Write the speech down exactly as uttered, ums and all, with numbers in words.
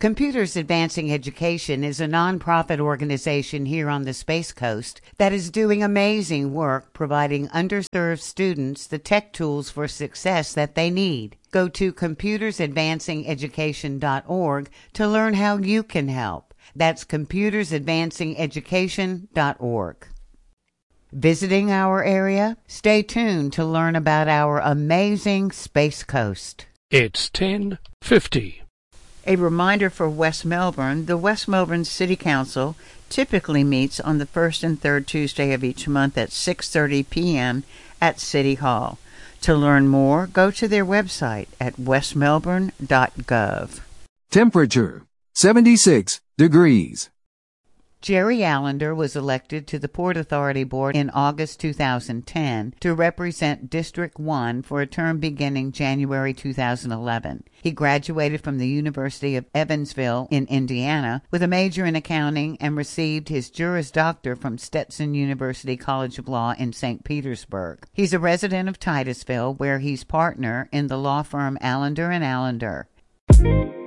Computers Advancing Education is a nonprofit organization here on the Space Coast that is doing amazing work providing underserved students the tech tools for success that they need. Go to computers advancing education dot org to learn how you can help. That's computers advancing education dot org. Visiting our area? Stay tuned to learn about our amazing Space Coast. It's ten fifty. A reminder for West Melbourne, the West Melbourne City Council typically meets on the first and third Tuesday of each month at six thirty p.m. at City Hall. To learn more, go to their website at west melbourne dot gov. Temperature, seventy-six degrees. Jerry Allender was elected to the Port Authority Board in August two thousand ten to represent District one for a term beginning January two thousand eleven. He graduated from the University of Evansville in Indiana with a major in accounting and received his Juris Doctor from Stetson University College of Law in Saint Petersburg. He's a resident of Titusville, where he's partner in the law firm Allender and Allender.